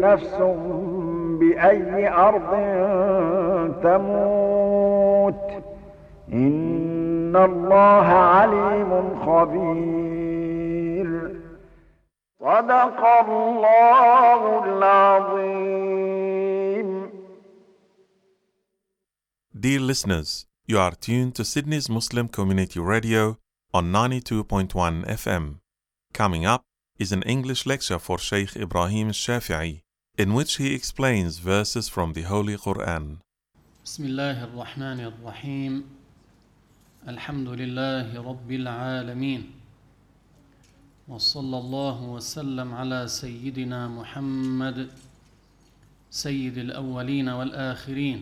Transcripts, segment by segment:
نفس بأي أرض تموت إن الله عليم خبير. صدق الله العظيم. Dear listeners, you are tuned to Sydney's Muslim Community Radio on 92.1 FM. Coming up is an English lecture for Sheikh Ibrahim Shafi'i, in which he explains verses from the Holy Quran. Bismillah ar-Rahman ar-Rahim. Alhamdulillahi Rabbil Alameen. Wa sallallahu wa sallam ala Sayyidina Muhammad, Sayyid al-Awwaleen wal-Akhirin.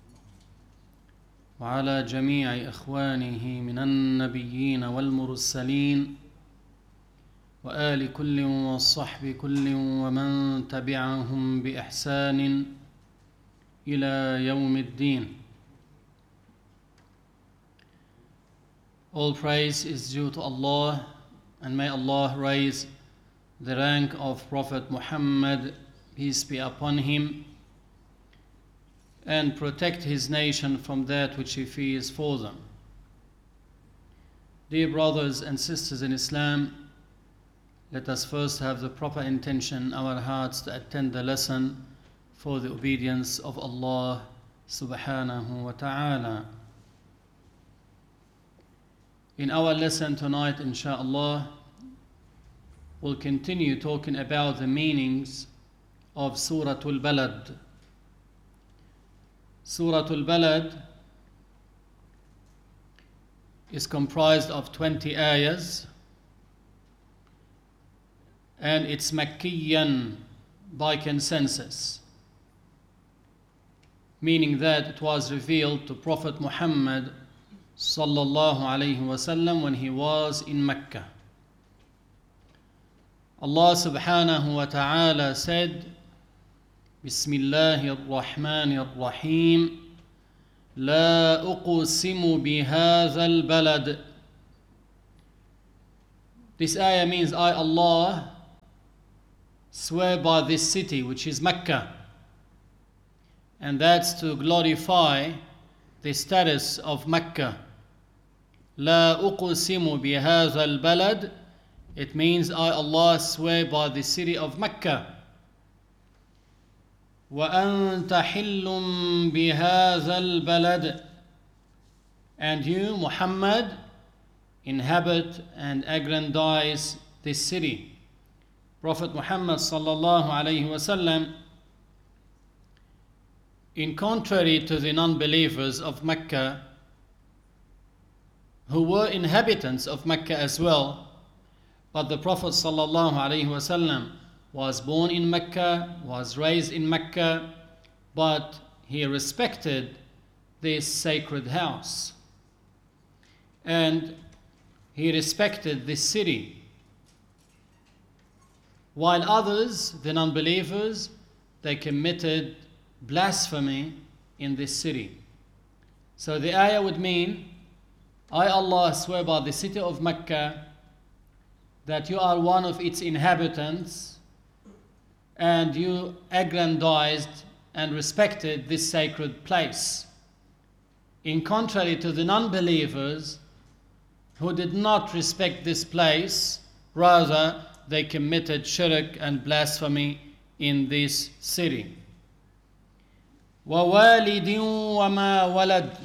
وعلى جميع إخوانه من النبيين والمرسلين وآل كل والصحب كل ومن تبعهم بإحسان إلى يوم الدين. All praise is due to Allah, and may Allah raise the rank of Prophet Muhammad, peace be upon him, and protect his nation from that which he fears for them. Dear brothers and sisters in Islam, let us first have the proper intention in our hearts to attend the lesson for the obedience of Allah subhanahu wa ta'ala. In our lesson tonight, inshaAllah, we'll continue talking about the meanings of Surah Al-Balad. Surah Al-Balad is comprised of 20 ayahs, and it's Makkiyan by consensus, meaning that it was revealed to Prophet Muhammad sallallahu alayhi wasallam when he was in Mecca. Allah subhanahu wa ta'ala said, Bismillahir Rahmanir Rahim, La uqsimu bihadhal balad. This ayah means, I, Allah, swear by this city, which is Mecca. And that's to glorify the status of Mecca. La uqsimu bihadhal balad. It means, I, Allah, swear by the city of Mecca. وَأَنْتَ حِلٌّ بِهَذَا الْبَلَدِ. And you, Muhammad, inhabit and aggrandize this city. Prophet Muhammad sallallahu alayhi wasallam, in contrary to the non-believers of Mecca, who were inhabitants of Mecca as well, but the Prophet sallallahu alayhi wasallam was born in Mecca, was raised in Mecca, but he respected this sacred house. And he respected this city. While others, the non-believers, they committed blasphemy in this city. So the ayah would mean, I, Allah, swear by the city of Mecca that you are one of its inhabitants, and you aggrandized and respected this sacred place. In contrary to the non-believers who did not respect this place, rather they committed shirk and blasphemy in this city. وَوَالِدٍ وَمَا وَلَدٍ.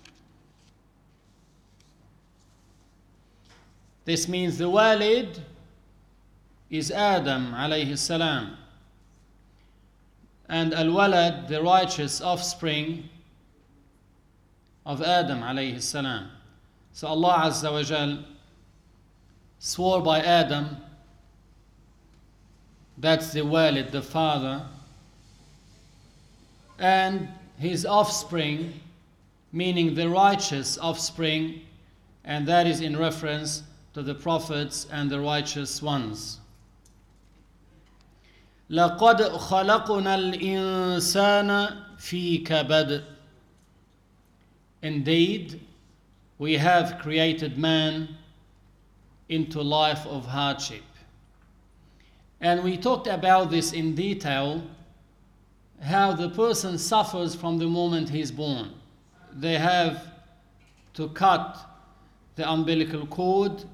This means the walid is Adam alayhi salam, and al-walad, the righteous offspring of Adam alayhi salam. So Allah Azza wa Jal swore by Adam, that's the walid, the father, and his offspring, meaning the righteous offspring, and that is in reference to the prophets and the righteous ones. لَقَدْ خَلَقْنَا الْإِنسَانَ فِي كَبَدٍ. Indeed, we have created man into life of hardship. And we talked about this in detail how the person suffers from the moment he's born. They have to cut the umbilical cord,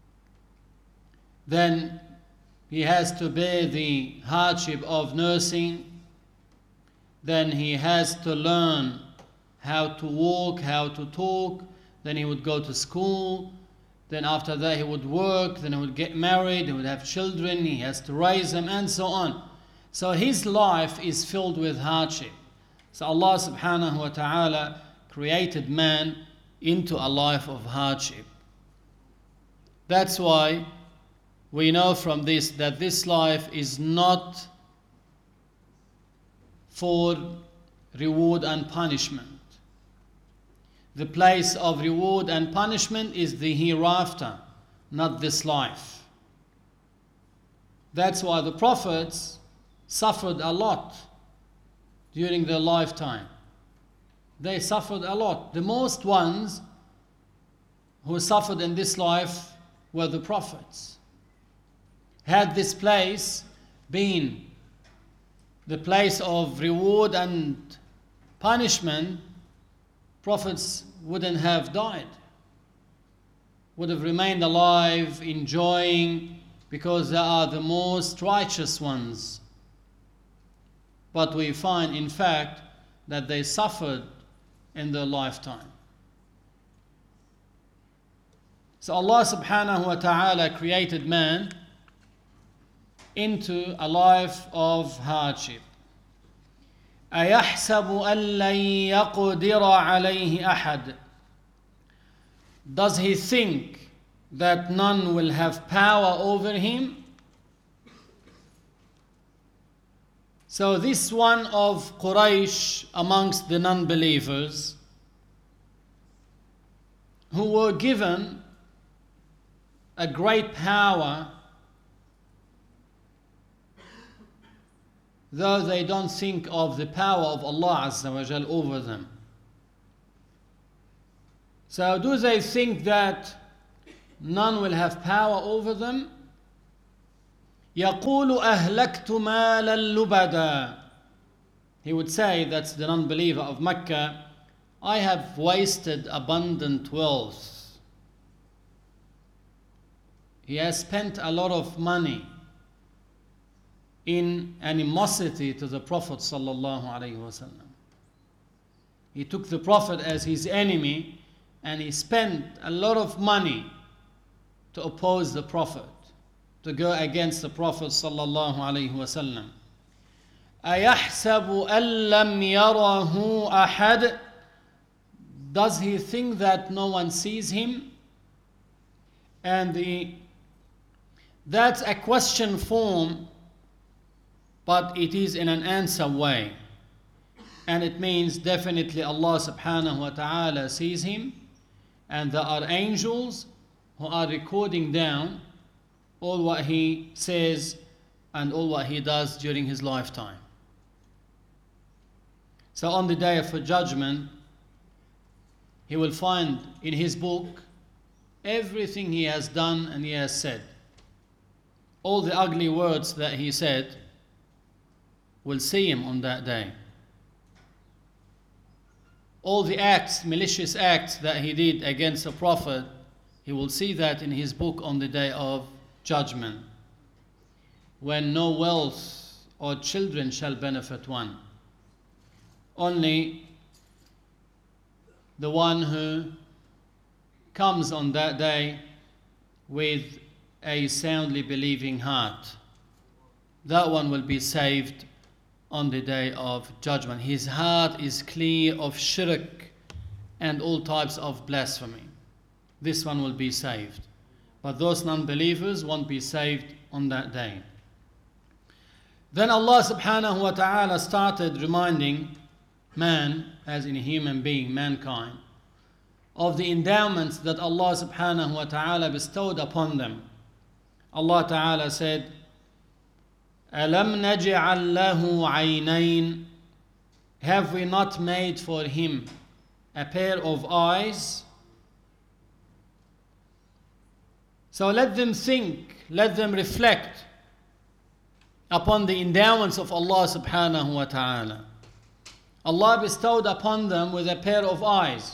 then he has to bear the hardship of nursing, then he has to learn how to walk, how to talk, then he would go to school, then after that he would work, then he would get married, he would have children, he has to raise them, and so on. So his life is filled with hardship. So Allah subhanahu wa ta'ala created man into a life of hardship. That's why we know from this that this life is not for reward and punishment. The place of reward and punishment is the hereafter, not this life. That's why the prophets suffered a lot during their lifetime. They suffered a lot. The most ones who suffered in this life were the prophets. Had this place been the place of reward and punishment, prophets wouldn't have died, would have remained alive, enjoying, because they are the most righteous ones. But we find, in fact, that they suffered in their lifetime. So Allah subhanahu wa ta'ala created man into a life of hardship. أَيَحْسَبُ أَن لَّن يَقْدِرَ عَلَيْهِ أَحَدٌ. Does he think that none will have power over him? So this one of Quraysh amongst the non-believers, who were given a great power, though they don't think of the power of Allah Azza wa Jal over them. So do they think that none will have power over them? يَقُولُ أَهْلَكْتُ مَالًا لُبَدًا. He would say, that's the non-believer of Mecca, I have wasted abundant wealth. He has spent a lot of money in animosity to the Prophet sallallahu alaihi wasallam. He took the Prophet as his enemy, and he spent a lot of money to oppose the Prophet, to go against the Prophet sallallahu alaihi wasallam. أَيَحْسَبُ أَن لَّمْ يَرَهُ أَحَدٌ. Does he think that no one sees him? And that's a question form, but it is in an answer way. And it means definitely Allah subhanahu wa ta'ala sees him, and there are angels who are recording down all what he says and all what he does during his lifetime. So on the day of judgment, he will find in his book everything he has done and he has said. All the ugly words that he said will see him on that day. All the acts, malicious acts that he did against the Prophet, he will see that in his book on the day of judgment, when no wealth or children shall benefit one. Only the one who comes on that day with a soundly believing heart, that one will be saved on the day of judgment. His heart is clear of shirk and all types of blasphemy. This one will be saved. But those non-believers won't be saved on that day. Then Allah subhanahu wa ta'ala started reminding man, as in a human being, mankind, of the endowments that Allah subhanahu wa ta'ala bestowed upon them. Allah ta'ala said, أَلَمْ نَجْعَلْ لَهُ عَيْنَيْنِ. Have we not made for him a pair of eyes? So let them think, let them reflect, upon the endowments of Allah subhanahu wa ta'ala. Allah bestowed upon them with a pair of eyes,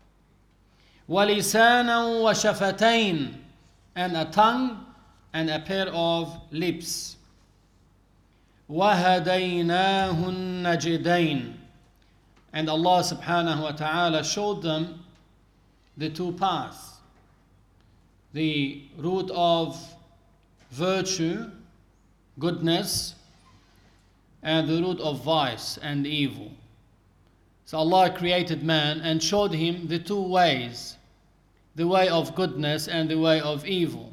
وَلِسَانًا وَشَفَتَيْنِ, and a tongue and a pair of lips. وَهَدَيْنَاهُ النَّجِدَيْنِ, and Allah subhanahu wa ta'ala showed them the two paths, the route of virtue, goodness, and the root of vice and evil. So Allah created man and showed him the two ways, the way of goodness and the way of evil.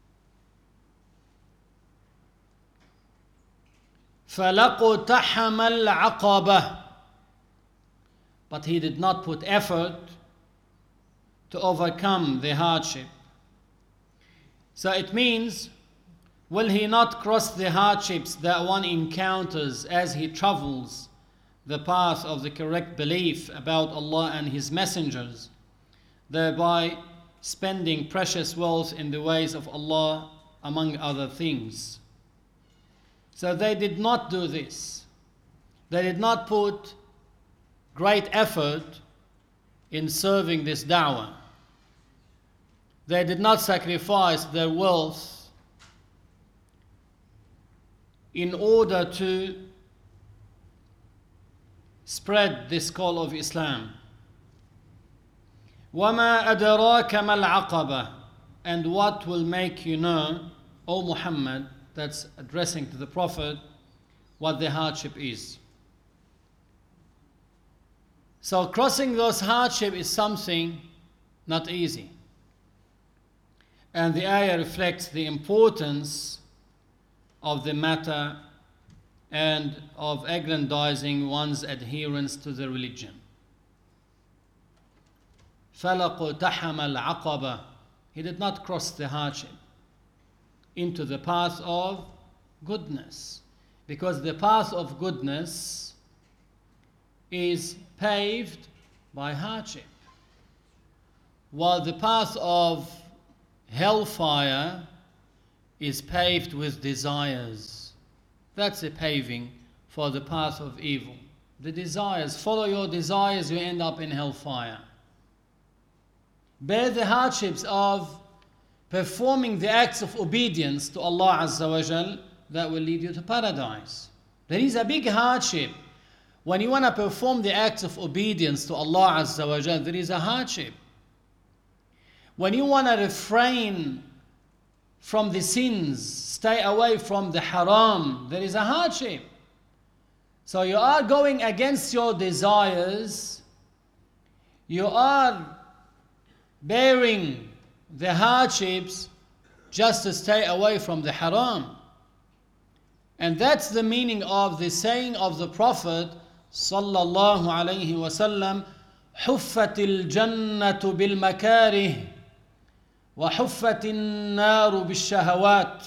فَلَقُتَحَمَ الْعَقَبَةِ, but he did not put effort to overcome the hardship. So it means, will he not cross the hardships that one encounters as he travels the path of the correct belief about Allah and His messengers, thereby spending precious wealth in the ways of Allah, among other things? So they did not do this. They did not put great effort in serving this da'wah. They did not sacrifice their wealth in order to spread this call of Islam. وَمَا أَدْرَاكَ مَا الْعَقَبَةِ, and what will make you know, O Muhammad, that's addressing to the Prophet, what the hardship is. So crossing those hardships is something not easy. And the ayah reflects the importance of the matter and of aggrandizing one's adherence to the religion. فَلَقُتَحَمَ الْعَقَبَةِ, he did not cross the hardship into the path of goodness, because the path of goodness is paved by hardship, while the path of hellfire is paved with desires. That's a paving for the path of evil. The desires, follow your desires, you end up in hellfire. Bear the hardships of performing the acts of obedience to Allah Azza wa Jal that will lead you to paradise. There is a big hardship. When you want to perform the acts of obedience to Allah Azza wa Jal, there is a hardship. When you want to refrain from the sins, stay away from the haram, there is a hardship. So you are going against your desires, you are bearing the hardships just to stay away from the haram. And that's the meaning of the saying of the Prophet sallallahu alayhi wa sallam, حُفَّتِ الْجَنَّةُ بِالْمَكَارِهِ وَحُفَّتِ النَّارُ بِالشَّهَوَاتِ.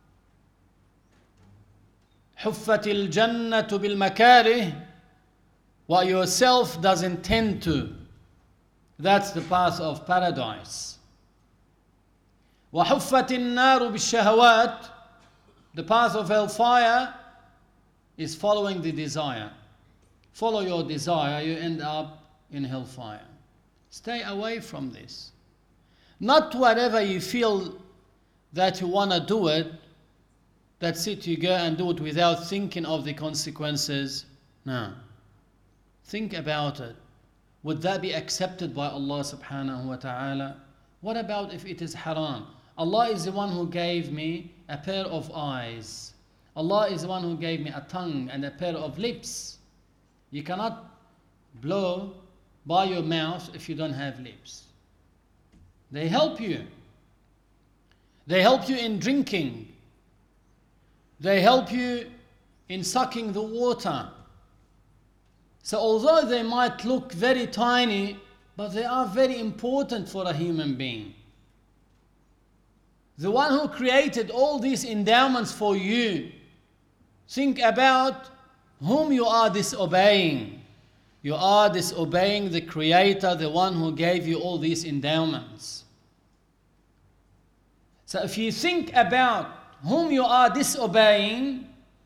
حُفَّتِ الْجَنَّةُ بِالْمَكَارِهِ, what yourself doesn't tend to. That's the path of paradise. وَحُفَّتِ النَّارُ بِالشَّهَوَاتِ, the path of hellfire is following the desire. Follow your desire, you end up in hellfire. Stay away from this. Not whatever you feel that you want to do it, that's it, you go and do it without thinking of the consequences. No. Think about it. Would that be accepted by Allah subhanahu wa ta'ala? What about if it is haram? Allah is the one who gave me a pair of eyes. Allah is the one who gave me a tongue and a pair of lips. You cannot blow by your mouth if you don't have lips. They help you. They help you in drinking. They help you in sucking the water. So although they might look very tiny, but they are very important for a human being. The one who created all these endowments for you, think about whom you are disobeying. You are disobeying the Creator, the one who gave you all these endowments. So if you think about whom you are disobeying,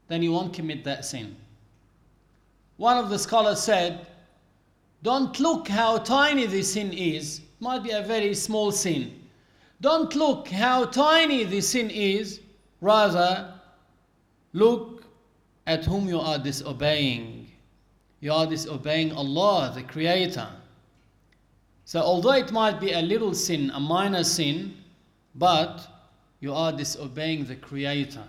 then you won't commit that sin. One of the scholars said, don't look how tiny the sin is. It might be a very small sin. Don't look how tiny the sin is. Rather, look at whom you are disobeying. You are disobeying Allah, the Creator. So although it might be a little sin, a minor sin, but you are disobeying the Creator.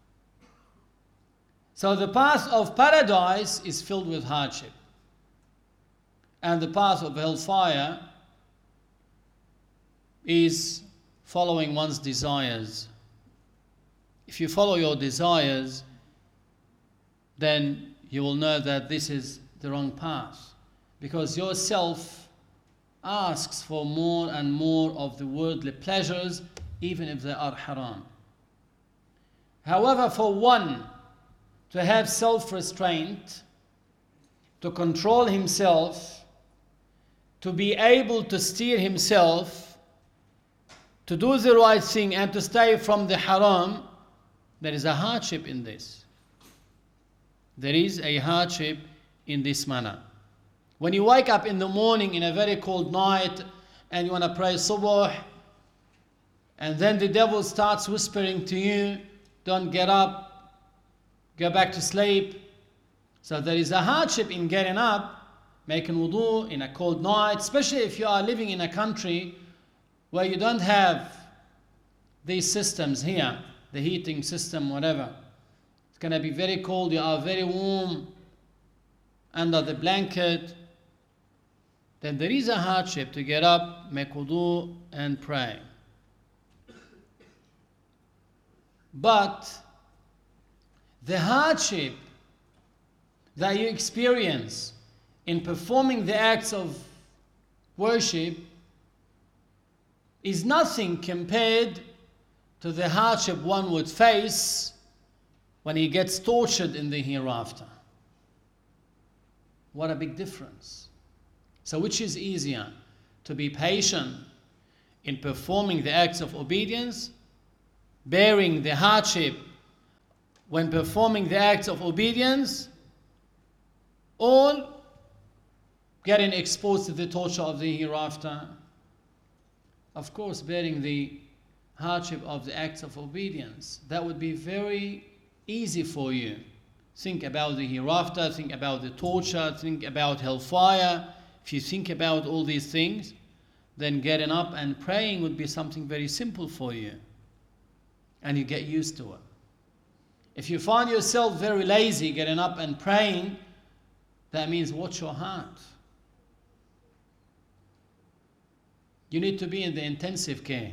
So the path of paradise is filled with hardship. And the path of hellfire is following one's desires. If you follow your desires, then you will know that this is the wrong path. Because yourself asks for more and more of the worldly pleasures, even if they are haram. However, for one to have self-restraint, to control himself, to be able to steer himself, to do the right thing and to stay from the haram, there is a hardship in this. There is a hardship in this manner. When you wake up in the morning in a very cold night and you want to pray subh, and then the devil starts whispering to you, don't get up, go back to sleep. So there is a hardship in getting up, making wudu in a cold night, especially if you are living in a country where you don't have these systems here, the heating system, whatever. It's going to be very cold, you are very warm under the blanket. Then there is a hardship to get up, make wudu and pray. But the hardship that you experience in performing the acts of worship is nothing compared to the hardship one would face when he gets tortured in the hereafter. What a big difference. So which is easier? To be patient in performing the acts of obedience, bearing the hardship when performing the acts of obedience, or getting exposed to the torture of the hereafter? Of course, bearing the hardship of the acts of obedience. That would be very easy for you. Think about the hereafter, think about the torture, think about hellfire. If you think about all these things, then getting up and praying would be something very simple for you. And you get used to it. If you find yourself very lazy getting up and praying, that means watch your heart. You need to be in the intensive care.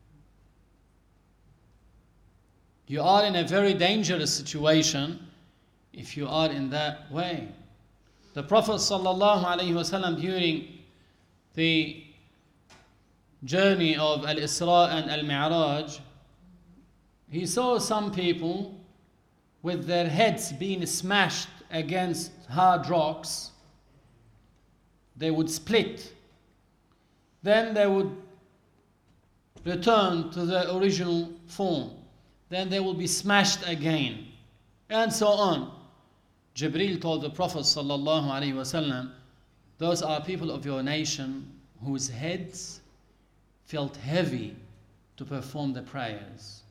You are in a very dangerous situation if you are in that way. The Prophet ﷺ, during the journey of Al-Isra and Al-Mi'raj, he saw some people with their heads being smashed against hard rocks. They would split. Then they would return to their original form. Then they will be smashed again, and so on. Jibreel told the Prophet ﷺ, those are people of your nation whose heads felt heavy to perform the prayers.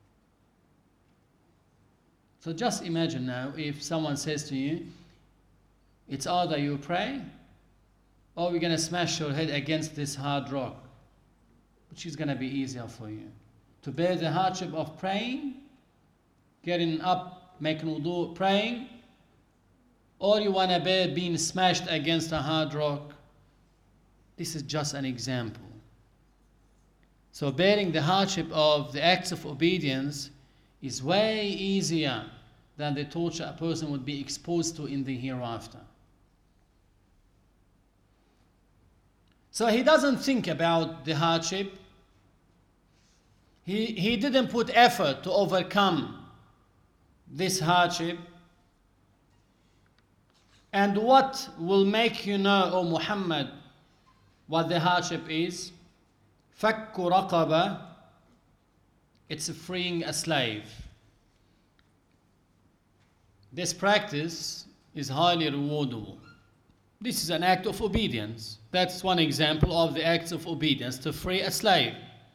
So just imagine now if someone says to you, it's either you pray or we're going to smash your head against this hard rock. Which is going to be easier for you? To bear the hardship of praying, getting up, making wudu, praying, or you want to bear being smashed against a hard rock? This is just an example. So bearing the hardship of the acts of obedience is way easier than the torture a person would be exposed to in the hereafter. So he doesn't think about the hardship. He didn't put effort to overcome this hardship. And what will make you know, O Muhammad, what the hardship is? فَكُّ رَقَبَةٍ. It's freeing a slave. This practice is highly rewardable. This is an act of obedience. That's one example of the acts of obedience, to free a slave.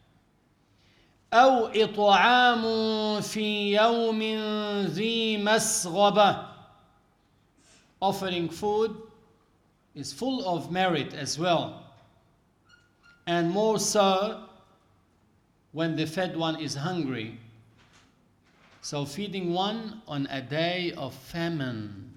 أو إطعام في يوم ذي مسغبة. Offering food is full of merit as well, and more so when the fed one is hungry. So feeding one on a day of famine,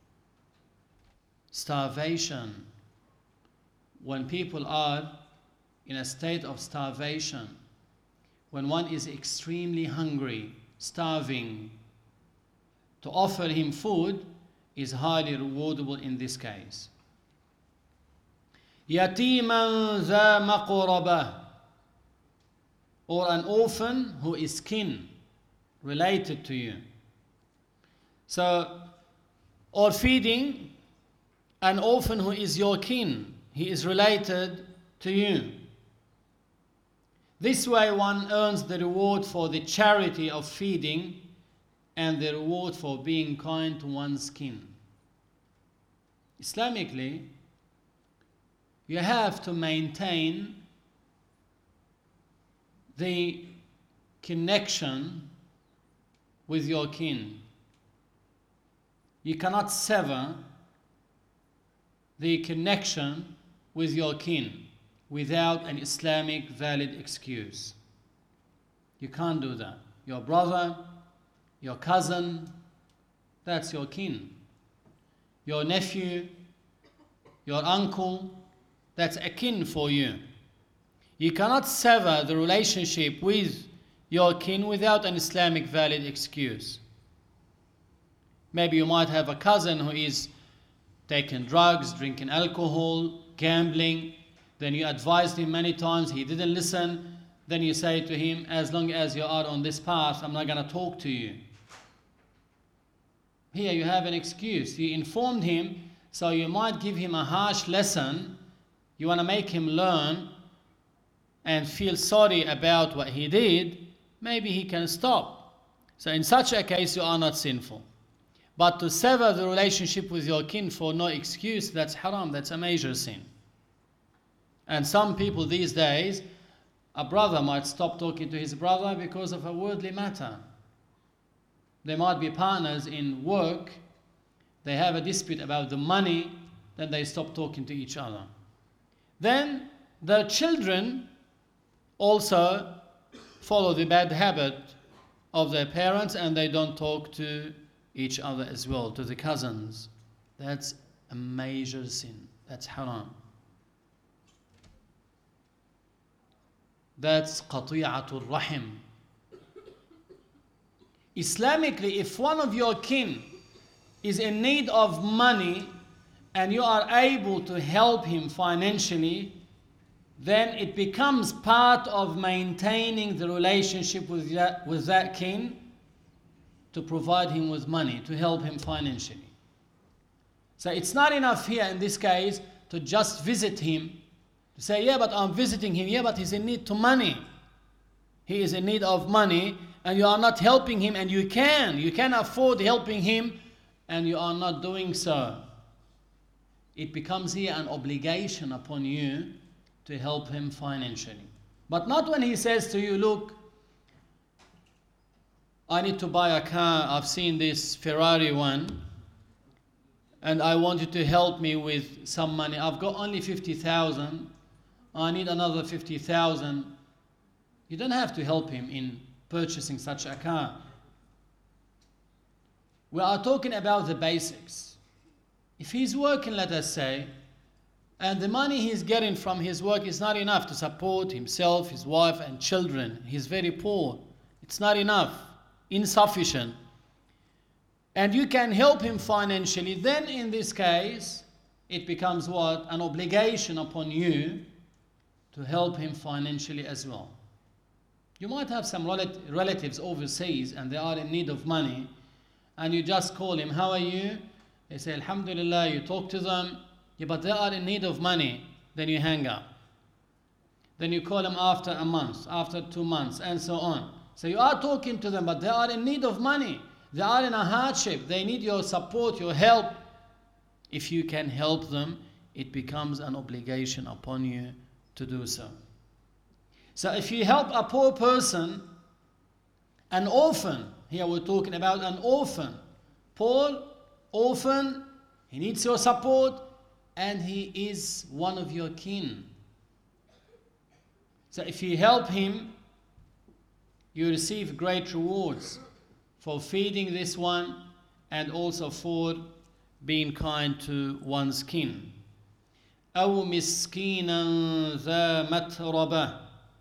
starvation, when people are in a state of starvation, when one is extremely hungry, starving, to offer him food is highly rewardable in this case. يَتِيمًا ذَا مَقْرَبَةٍ, or an orphan who is kin, related to you. So, or feeding an orphan who is your kin, he is related to you. This way one earns the reward for the charity of feeding and the reward for being kind to one's kin. Islamically, you have to maintain the connection with your kin. You cannot sever the connection with your kin without an Islamic valid excuse. You can't do that. Your brother, your cousin, that's your kin. Your nephew, your uncle, that's a kin for you. You cannot sever the relationship with your kin without an Islamic valid excuse. Maybe you might have a cousin who is taking drugs, drinking alcohol, gambling. Then you advised him many times, he didn't listen. Then you say to him, as long as you are on this path, I'm not going to talk to you. Here you have an excuse. You informed him, so you might give him a harsh lesson. You want to make him learn and feel sorry about what he did. Maybe he can stop. So in such a case, you are not sinful. But to sever the relationship with your kin for no excuse, that's haram, that's a major sin. And some people these days, a brother might stop talking to his brother because of a worldly matter. They might be partners in work, they have a dispute about the money, then they stop talking to each other. Then their children also follow the bad habit of their parents and they don't talk to each other as well, to the cousins. That's a major sin. That's haram. That's qati'atul rahim. Islamically, if one of your kin is in need of money and you are able to help him financially, then it becomes part of maintaining the relationship with that kin to provide him with money, to help him financially. So it's not enough here in this case to just visit him, to say, yeah, but I'm visiting him, yeah, but he's in need of money. He is in need of money and you are not helping him, and you can afford helping him and you are not doing so. It becomes here an obligation upon you to help him financially. But not when he says to you, look, I need to buy a car, I've seen this Ferrari one, and I want you to help me with some money. I've got only 50,000, I need another 50,000. You don't have to help him in purchasing such a car. We are talking about the basics. If he's working, let us say, and the money he's getting from his work is not enough to support himself, his wife, and children, he's very poor, it's not enough, insufficient, and you can help him financially, then in this case, it becomes what? An obligation upon you to help him financially as well. You might have some relatives overseas and they are in need of money, and you just call him, how are you? They say, Alhamdulillah, you talk to them, yeah, but they are in need of money, then you hang up. Then you call them after a month, after 2 months, and so on. So you are talking to them, but they are in need of money. They are in a hardship. They need your support, your help. If you can help them, it becomes an obligation upon you to do so. So if you help a poor person, an orphan, here we're talking about an orphan, poor orphan, he needs your support and he is one of your kin. So if you help him, you receive great rewards for feeding this one and also for being kind to one's kin. أو مسكينا ذا متربة,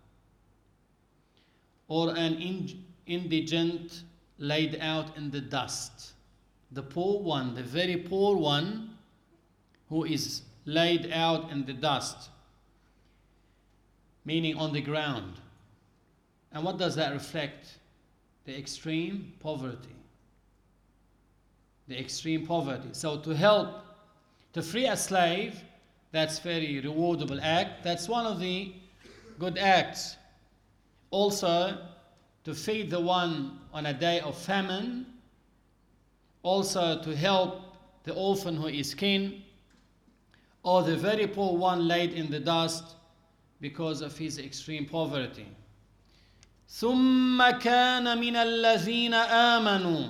or an indigent laid out in the dust. The poor one, the very poor one who is laid out in the dust, meaning on the ground. And what does that reflect? The extreme poverty. The extreme poverty. So to help, to free a slave, that's very rewardable act. That's one of the good acts. Also, to feed the one on a day of famine. Also, to help the orphan who is kin, or the very poor one laid in the dust because of his extreme poverty. ثم كان من الذين آمنوا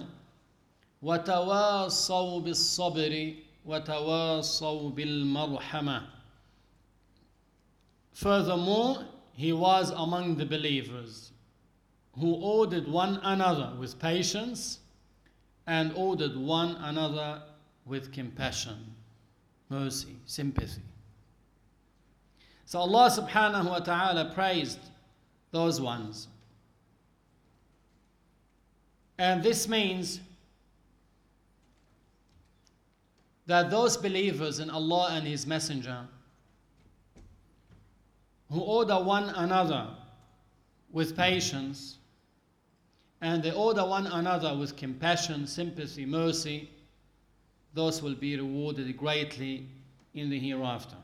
وتواصوا بالصبر وتواصوا بالمرحمة. Furthermore, he was among the believers who ordered one another with patience and ordered one another with compassion, mercy, sympathy. So Allah subhanahu wa ta'ala praised those ones. And this means that those believers in Allah and His Messenger who order one another with patience and they order one another with compassion, sympathy, mercy, those will be rewarded greatly in the hereafter.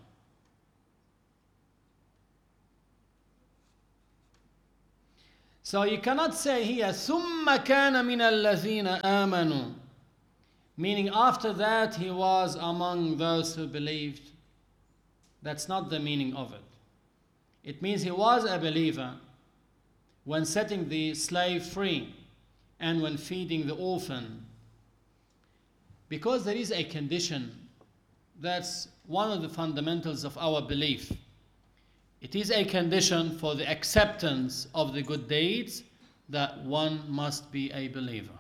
So you cannot say here ثُمَّ كَانَ مِنَ الَّذِينَ آمَنُوا, meaning after that he was among those who believed. That's not the meaning of it. It means he was a believer when setting the slave free and when feeding the orphan. Because there is a condition that's one of the fundamentals of our belief. It is a condition for the acceptance of the good deeds that one must be a believer.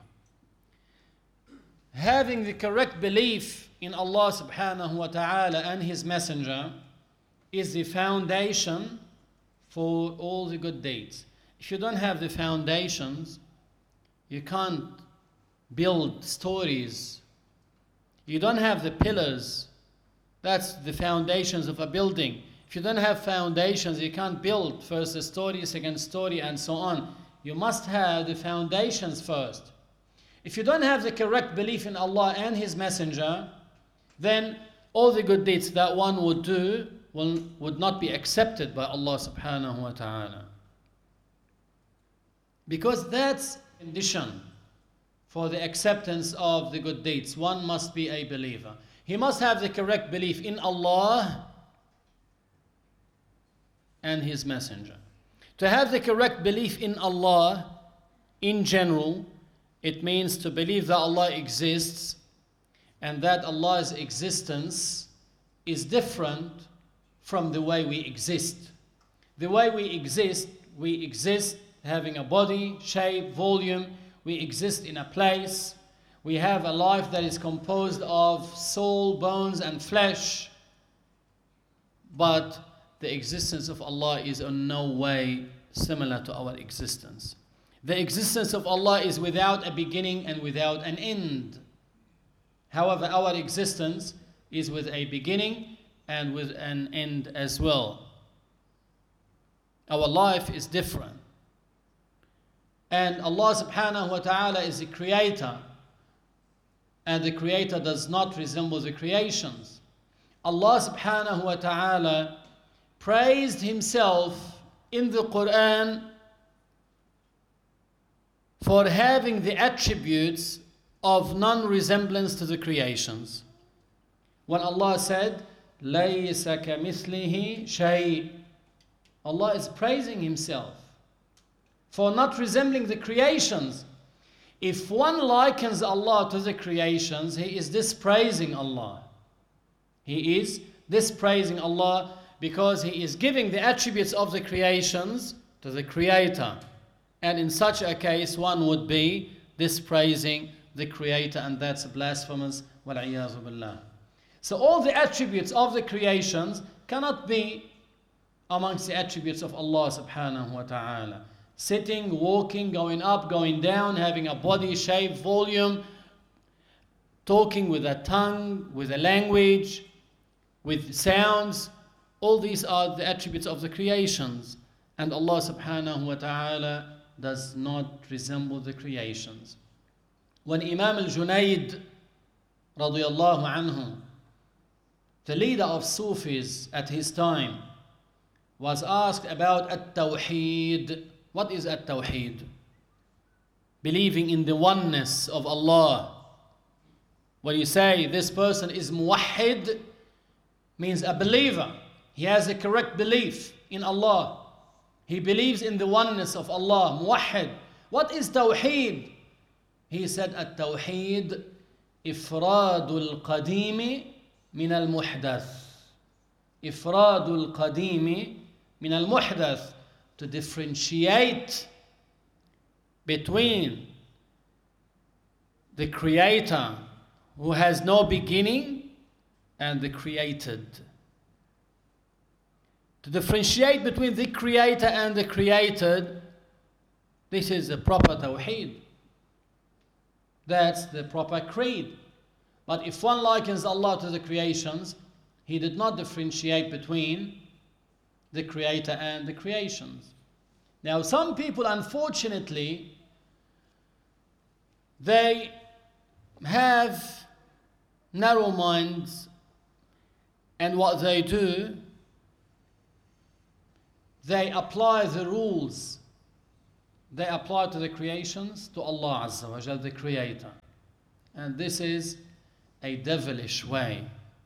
Having the correct belief in Allah subhanahu wa ta'ala and His Messenger is the foundation for all the good deeds. If you don't have the foundations, you can't build stories. You don't have the pillars. That's the foundations of a building. If you don't have foundations, you can't build first a story, second story, and so on. You must have the foundations first. If you don't have the correct belief in Allah and His Messenger, then all the good deeds that one would do would not be accepted by Allah subhanahu wa ta'ala. Because that's a condition for the acceptance of the good deeds. One must be a believer. He must have the correct belief in Allah and His Messenger. To have the correct belief in Allah in general, it means to believe that Allah exists and that Allah's existence is different from the way we exist. The way we exist having a body, shape, volume. We exist in a place. We have a life that is composed of soul, bones, and flesh. But the existence of Allah is in no way similar to our existence. The existence of Allah is without a beginning and without an end. However, our existence is with a beginning and with an end as well. Our life is different. And Allah subhanahu wa ta'ala is the creator. And the creator does not resemble the creations. Allah subhanahu wa ta'ala praised Himself in the Quran for having the attributes of non-resemblance to the creations. When Allah said, لَيْسَ كَمِثْلِهِ شَيْءٍ, Allah is praising Himself for not resembling the creations. If one likens Allah to the creations, he is dispraising Allah. He is dispraising Allah because he is giving the attributes of the creations to the Creator. And in such a case, one would be dispraising the Creator, and that's blasphemous. وَالْعِيَاذُ بِاللَّهِ. So all the attributes of the creations cannot be amongst the attributes of Allah subhanahu wa ta'ala. Sitting, walking, going up, going down, having a body shape, volume, talking with a tongue, with a language, with sounds. All these are the attributes of the creations. And Allah subhanahu wa ta'ala does not resemble the creations. When Imam al-Junayd radiyallahu anhu, the leader of Sufis at his time, was asked about at-Tawheed. What is at-Tawheed? Believing in the oneness of Allah. When you say this person is muwahhid, means a believer. He has a correct belief in Allah. He believes in the oneness of Allah. Muwahhid. What is Tawheed? He said, at-Tawheed ifradul qadimi min al-muhdath. Ifradul qadimi min al-muhdath. To differentiate between the Creator who has no beginning and the created. To differentiate between the Creator and the created, this is the proper Tawheed. That's the proper creed. But if one likens Allah to the creations, he did not differentiate between the Creator and the creations. Now, some people, unfortunately, they have narrow minds, and what they do, they apply the rules they apply to the creations to Allah Azza wa Jal, the Creator. And this is a devilish way.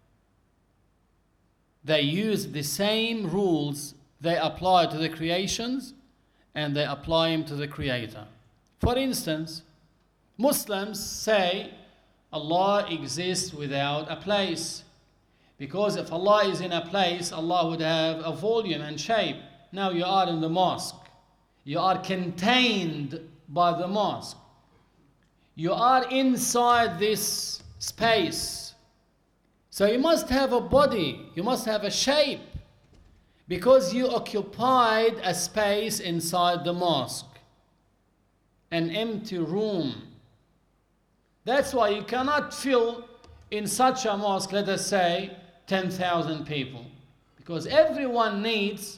They use the same rules they apply to the creations and they apply them to the Creator. For instance, Muslims say Allah exists without a place. Because if Allah is in a place, Allah would have a volume and shape. Now you are in the mosque. You are contained by the mosque. You are inside this space. So you must have a body, you must have a shape, because you occupied a space inside the mosque, an empty room. That's why you cannot fill in such a mosque, let us say, 10,000 people, because everyone needs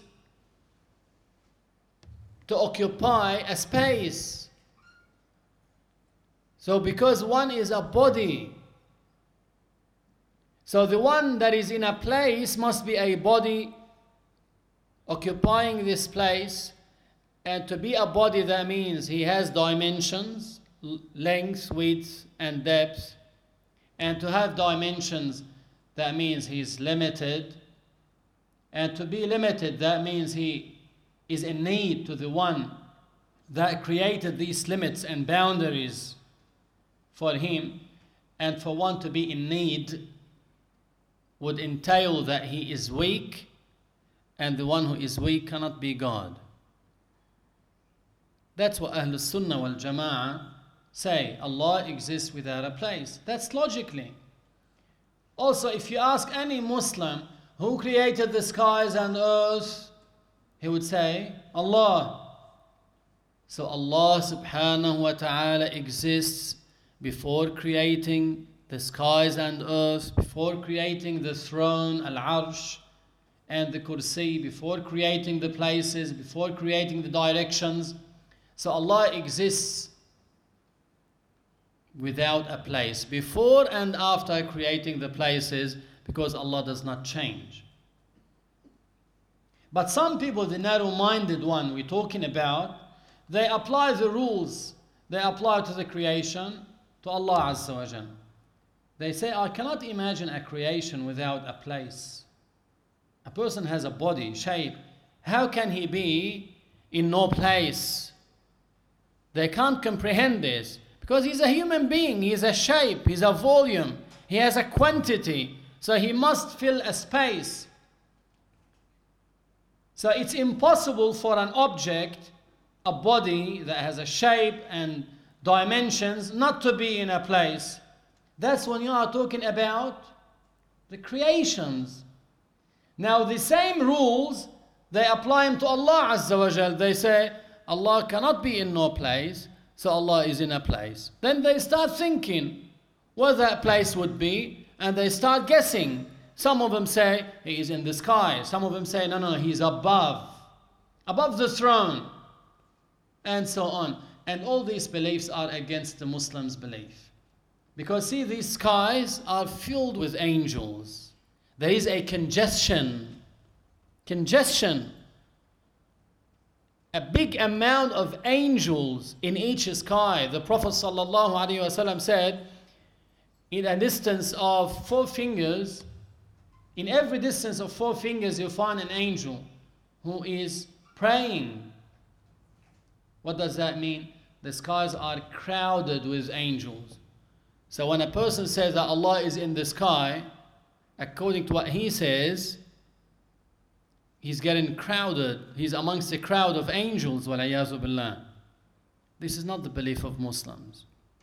to occupy a space. So because one is a body, so the one that is in a place must be a body occupying this place. And to be a body, that means he has dimensions, length, width, and depth. And to have dimensions, that means he's limited. And to be limited, that means he is in need to the one that created these limits and boundaries for him. And for one to be in need would entail that he is weak, and the one who is weak cannot be God. That's what Ahlul Sunnah wal Jama'ah say. Allah exists without a place. That's logically. Also, if you ask any Muslim who created the skies and earth, he would say, Allah. So Allah subhanahu wa ta'ala exists before creating the skies and earth, before creating the throne, al-arsh, and the kursi, before creating the places, before creating the directions. So Allah exists without a place, before and after creating the places, because Allah does not change. But some people, the narrow-minded one we're talking about, they apply the rules they apply to the creation to Allah Azza wa Jal. They say, I cannot imagine a creation without a place. A person has a body, shape. How can he be in no place? They can't comprehend this because he's a human being, he's a shape, he's a volume, he has a quantity, so he must fill a space. So it's impossible for an object, a body that has a shape and dimensions, not to be in a place. That's when you are talking about the creations. Now the same rules, they apply them to Allah Azza wa Jal. They say, Allah cannot be in no place, so Allah is in a place. Then they start thinking where that place would be, and they start guessing. Some of them say, he is in the sky. Some of them say, no, he's above the throne, and so on. And all these beliefs are against the Muslims' belief. Because see, these skies are filled with angels. There is a congestion. A big amount of angels in each sky. The Prophet ﷺ said, in a distance of 4 fingers, in every distance of 4 fingers you find an angel who is praying. What does that mean? The skies are crowded with angels. So when a person says that Allah is in the sky, according to what he says, he's getting crowded. He's amongst a crowd of angels. وَالْعِيَاذُ بِاللَّهِ. This is not the belief of Muslims.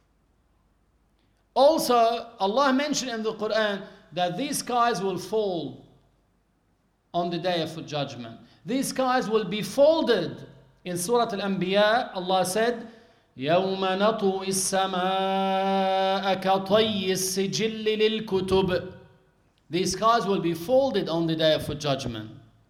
Also, Allah mentioned in the Quran that these skies will fall on the day of judgment. These skies will be folded. In Surah Al-Anbiya, Allah said, يَوْمَ نَطُوِي السَّمَاءَ كَطَيِّ السِّجِلِّ لِلْكُتُبِ. These skies will be folded on the day of judgment.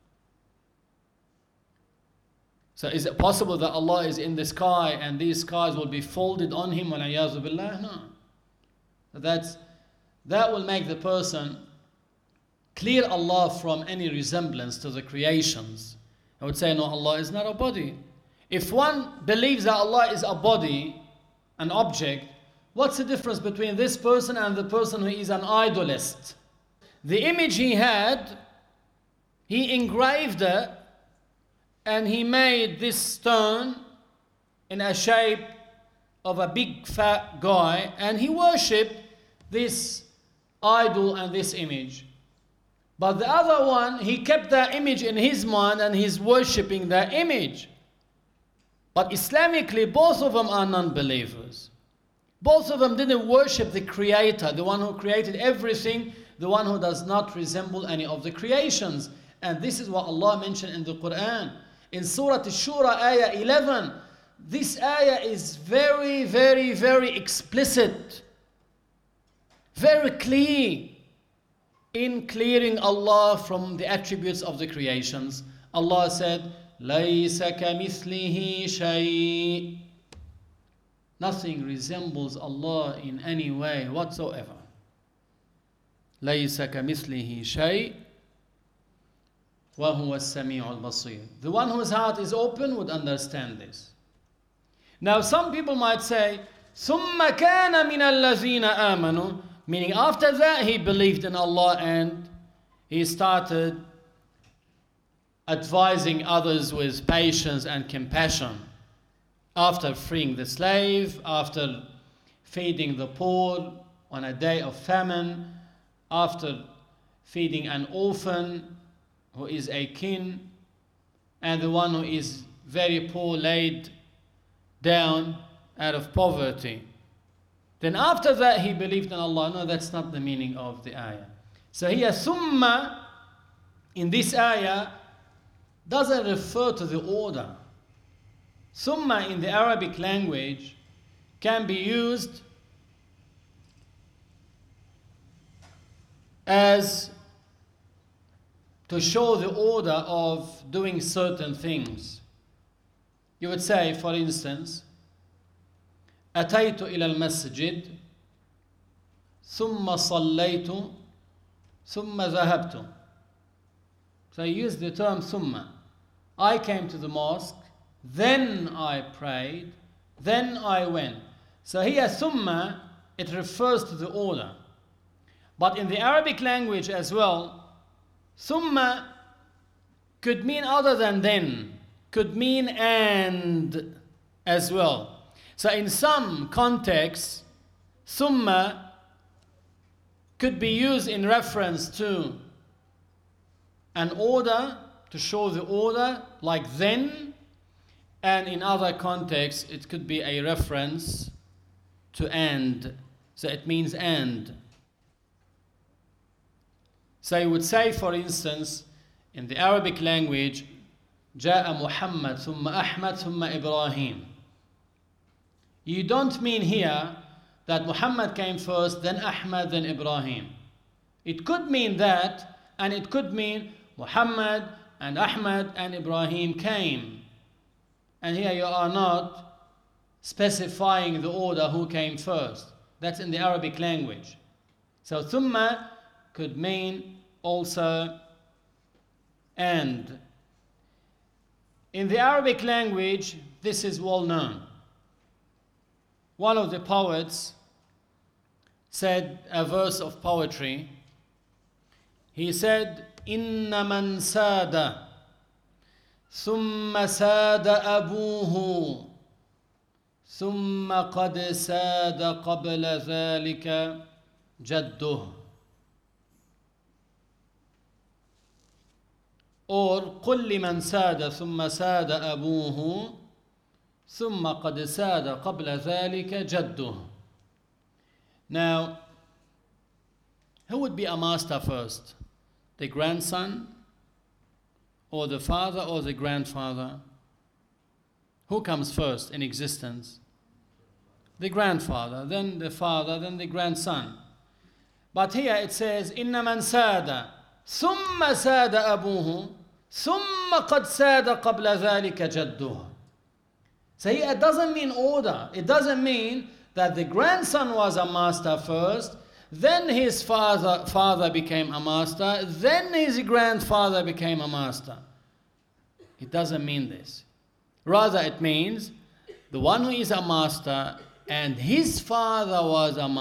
So is it possible that Allah is in the sky and these skies will be folded on him? وَالْعِيَاذُ بِاللَّهِ. No. That will make the person clear Allah from any resemblance to the creations. I would say, no, Allah is not a body. If one believes that Allah is a body, an object, what's the difference between this person and the person who is an idolist? The image he had, he engraved it, and he made this stone in a shape of a big fat guy, and he worshipped this idol and this image. But the other one, he kept that image in his mind and he's worshipping that image. But Islamically, both of them are non-believers. Both of them didn't worship the Creator, the one who created everything, the one who does not resemble any of the creations. And this is what Allah mentioned in the Quran. In Surah Ash-Shura, ayah 11, this ayah is very, very, very explicit, very clear in clearing Allah from the attributes of the creations. Allah said, لَيْسَ كَمِثْلِهِ شَيْءٍ. Nothing resembles Allah in any way whatsoever. لَيْسَ كَمِثْلِهِ شَيْءٍ وَهُوَ السَّمِيعُ الْبَصِيرُ. The one whose heart is open would understand this. Now some people might say, ثُمَّ كَانَ مِنَ الَّذِينَ آمَنُوا, meaning after that he believed in Allah and he started advising others with patience and compassion. After freeing the slave, after feeding the poor on a day of famine, after feeding an orphan who is a kin, and the one who is very poor laid down out of poverty. Then after that he believed in Allah. No, that's not the meaning of the ayah. So here, thumma in this ayah doesn't refer to the order. Thumma in the Arabic language can be used as to show the order of doing certain things. You would say, for instance, أتيت إلى المسجد ثم صليت ثم ذهبت. So I use the term ثم. I came to the mosque, then I prayed, then I went. So here ثم it refers to the order. But in the Arabic language as well, thumma could mean other than then, could mean and as well. So in some contexts, thumma could be used in reference to an order, to show the order, like then, and in other contexts it could be a reference to and. So it means and. So you would say, for instance, in the Arabic language, جاء محمد ثم أحمد ثم إبراهيم. You don't mean here that Muhammad came first, then Ahmad, then Ibrahim. It could mean that, and it could mean Muhammad and Ahmad and Ibrahim came. And here you are not specifying the order who came first. That's in the Arabic language. So thumma could mean also and. In the Arabic language, this is well known. One of the poets said a verse of poetry. He said, إِنَّ مَنْ سَادَ ثُمَّ سَادَ أَبُوهُ ثُمَّ قَدْ سَادَ قَبْلَ ذَلِكَ جَدُّهُ. Or قُلْ لِمَنْ سَادَ ثُمَّ سَادَ أَبُوهُ ثُمَّ قَدْ سَادَ قَبْلَ ذَلِكَ جَدُّهُ. Now, who would be a master first? The grandson, or the father, or the grandfather? Who comes first in existence? The grandfather, then the father, then the grandson. But here it says, إِنَّ مَنْ سَادَ ثُمَّ سَادَ أَبُوهُ ثُمَّ قَدْ سَادَ قَبْلَ ذَلِكَ جَدُّهُ. So here it doesn't mean order. It doesn't mean that the grandson was a master first, then his father became a master, then his grandfather became a master. It doesn't mean this. Rather, it means the one who is a master and his father was a master.